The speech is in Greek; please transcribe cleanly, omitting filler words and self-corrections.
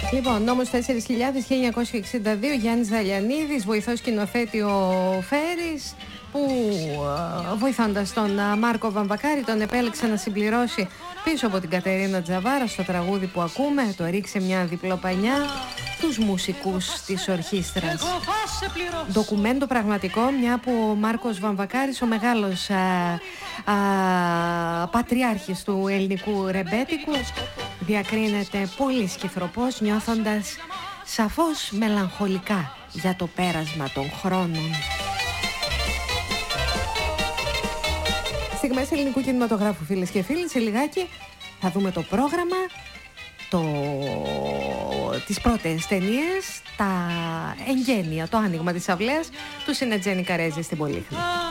Λοιπόν, νόμος 4.1962, Γιάννης Δαλιανίδης, βοηθός σκηνοθέτη ο Φέρης, που βοηθώντας τον Μάρκο Βαμβακάρη τον επέλεξε να συμπληρώσει πίσω από την Κατερίνα Τζαβάρα στο τραγούδι που ακούμε, το «Ρίξε μια διπλοπανιά», τους μουσικούς της ορχήστρας. Ντοκουμέντο πραγματικό, μια που ο Μάρκος Βαμβακάρης, ο μεγάλος πατριάρχης του ελληνικού ρεμπέτικου, διακρίνεται πολύ σκυθροπός, νιώθοντας σαφώς μελαγχολικά για το πέρασμα των χρόνων. Στιγμές ελληνικού κινηματογράφου, φίλες και φίλοι. Σε λιγάκι θα δούμε το πρόγραμμα, τις πρώτες ταινίες, τα εγγένεια, το άνοιγμα της αυλαίας του Συνετζένη Καρέζη στην Πολύχνη.